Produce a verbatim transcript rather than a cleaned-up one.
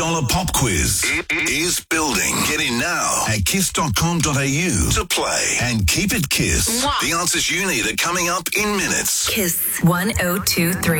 Dollar pop quiz is building. Get in now at kiss dot com dot a u to play and keep it Kiss. The answers you need are coming up in minutes. Kiss one oh two three.